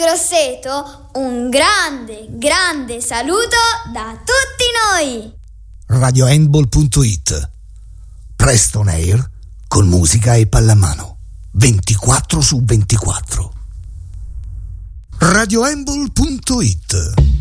Grosseto, un grande saluto da tutti noi. RadioHandball.it. Presto on air con musica e pallamano 24/24. RadioHandball.it.